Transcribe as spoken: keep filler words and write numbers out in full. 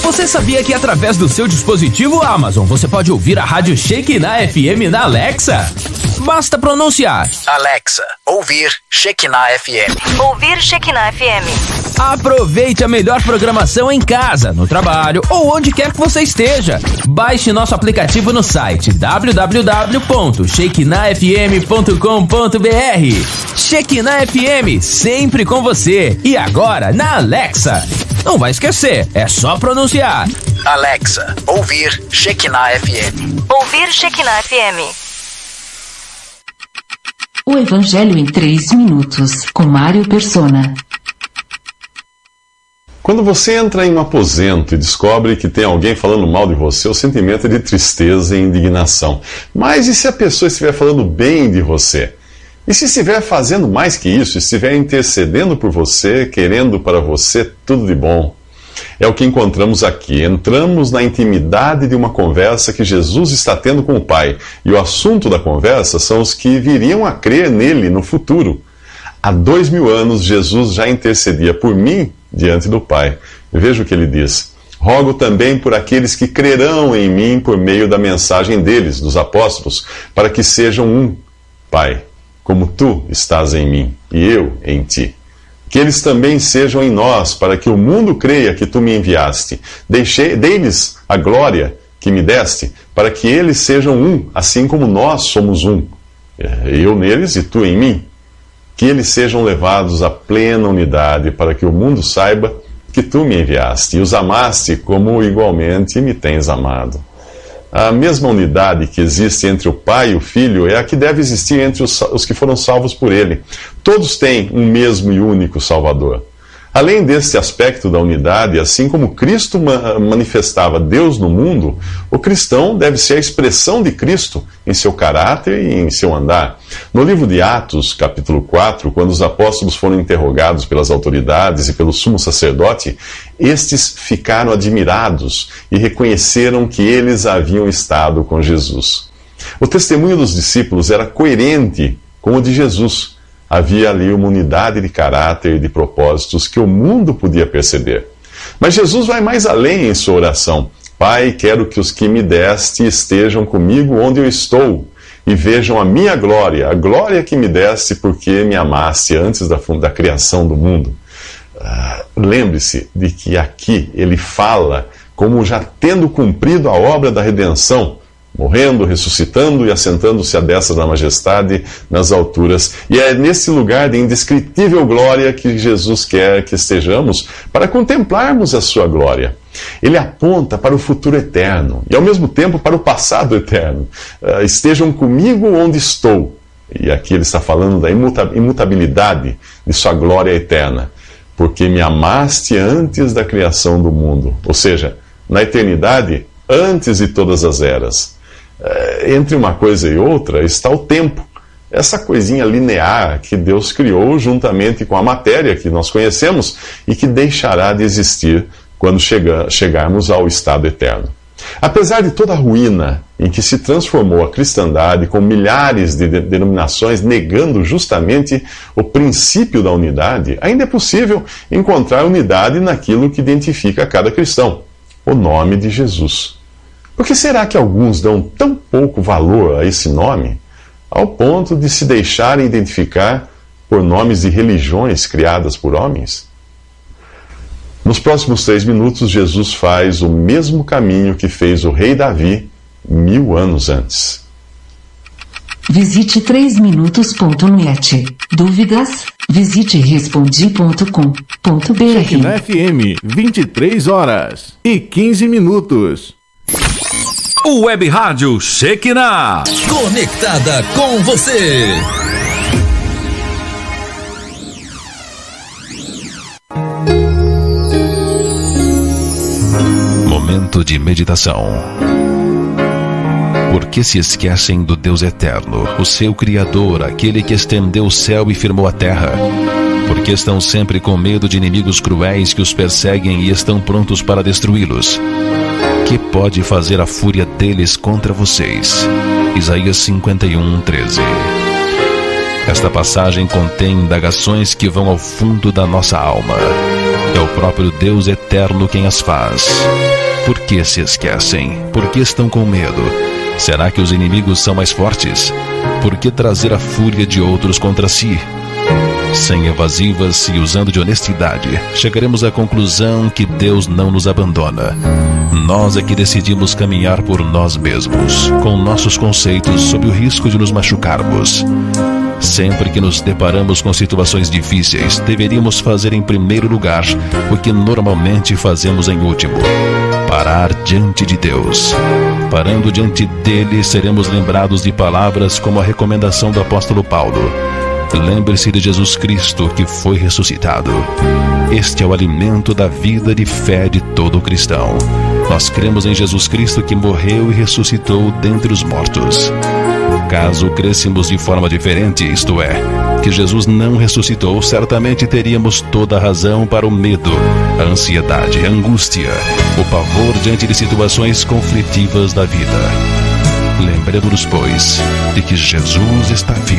Você sabia que através do seu dispositivo Amazon você pode ouvir a rádio Shekinah F M na Alexa? Basta pronunciar: Alexa, ouvir Shekinah F M. Ouvir Shekinah F M. Aproveite a melhor programação em casa, no trabalho ou onde quer que você esteja. Baixe nosso aplicativo no site w w w ponto shekinah f m ponto com ponto b r. Shekinah F M, sempre com você. E agora na Alexa. Não vai esquecer, é só pronunciar: Alexa, ouvir Shekinah F M. Ouvir Shekinah F M. O Evangelho em três minutos, com Mário Persona. Quando você entra em um aposento e descobre que tem alguém falando mal de você, o sentimento é de tristeza e indignação. Mas e se a pessoa estiver falando bem de você? E se estiver fazendo mais que isso, estiver intercedendo por você, querendo para você tudo de bom? É o que encontramos aqui. Entramos na intimidade de uma conversa que Jesus está tendo com o Pai. E o assunto da conversa são os que viriam a crer nele no futuro. Há dois mil anos, Jesus já intercedia por mim diante do Pai. Veja o que ele diz: rogo também por aqueles que crerão em mim por meio da mensagem deles, dos apóstolos, para que sejam um, Pai, como tu estás em mim e eu em ti. Que eles também sejam em nós, para que o mundo creia que tu me enviaste. Deixei, dei-lhes a glória que me deste, para que eles sejam um, assim como nós somos um. Eu neles e tu em mim. Que eles sejam levados à plena unidade, para que o mundo saiba que tu me enviaste e os amaste como igualmente me tens amado. A mesma unidade que existe entre o Pai e o Filho é a que deve existir entre os, os que foram salvos por Ele. Todos têm um mesmo e único Salvador. Além deste aspecto da unidade, assim como Cristo manifestava Deus no mundo, o cristão deve ser a expressão de Cristo em seu caráter e em seu andar. No livro de Atos, capítulo quatro, quando os apóstolos foram interrogados pelas autoridades e pelo sumo sacerdote, estes ficaram admirados e reconheceram que eles haviam estado com Jesus. O testemunho dos discípulos era coerente com o de Jesus. Havia ali uma unidade de caráter e de propósitos que o mundo podia perceber. Mas Jesus vai mais além em sua oração. Pai, quero que os que me deste estejam comigo onde eu estou e vejam a minha glória, a glória que me deste porque me amaste antes da, da criação do mundo. Uh, lembre-se de que aqui ele fala como já tendo cumprido a obra da redenção, morrendo, ressuscitando e assentando-se à destra da majestade nas alturas. E é nesse lugar de indescritível glória que Jesus quer que estejamos para contemplarmos a sua glória. Ele aponta para o futuro eterno e, ao mesmo tempo, para o passado eterno. Uh, estejam comigo onde estou. E aqui ele está falando da imutabilidade de sua glória eterna. Porque me amaste antes da criação do mundo. Ou seja, na eternidade, antes de todas as eras. Entre uma coisa e outra está o tempo, essa coisinha linear que Deus criou juntamente com a matéria que nós conhecemos e que deixará de existir quando chegar, chegarmos ao estado eterno. Apesar de toda a ruína em que se transformou a cristandade, com milhares de denominações negando justamente o princípio da unidade, ainda é possível encontrar unidade naquilo que identifica cada cristão: o nome de Jesus. Por que será que alguns dão tão pouco valor a esse nome, ao ponto de se deixarem identificar por nomes de religiões criadas por homens? Nos próximos três minutos, Jesus faz o mesmo caminho que fez o rei Davi mil anos antes. Visite três minutos ponto net. Dúvidas? Visite respondi ponto com ponto b r. Shekinah F M, vinte e três horas e quinze minutos. O Web Rádio Shekinah, conectada com você. Momento de meditação. Por que se esquecem do Deus eterno, o seu Criador, aquele que estendeu o céu e firmou a terra? Porque estão sempre com medo de inimigos cruéis que os perseguem e estão prontos para destruí-los. Que pode fazer a fúria deles contra vocês? Isaías cinquenta e um, treze. Esta passagem contém indagações que vão ao fundo da nossa alma. É o próprio Deus eterno quem as faz. Por que se esquecem? Por que estão com medo? Será que os inimigos são mais fortes? Por que trazer a fúria de outros contra si? Sem evasivas e usando de honestidade, chegaremos à conclusão que Deus não nos abandona. Nós é que decidimos caminhar por nós mesmos, com nossos conceitos, sob o risco de nos machucarmos. Sempre que nos deparamos com situações difíceis, deveríamos fazer em primeiro lugar o que normalmente fazemos em último: parar diante de Deus. Parando diante dele, seremos lembrados de palavras como a recomendação do apóstolo Paulo: lembre-se de Jesus Cristo, que foi ressuscitado. Este é o alimento da vida de fé de todo cristão. Nós cremos em Jesus Cristo, que morreu e ressuscitou dentre os mortos. Caso crêssemos de forma diferente, isto é, que Jesus não ressuscitou, certamente teríamos toda a razão para o medo, a ansiedade, a angústia, o pavor diante de situações conflitivas da vida. Lembremos-nos, pois, de que Jesus está vivo.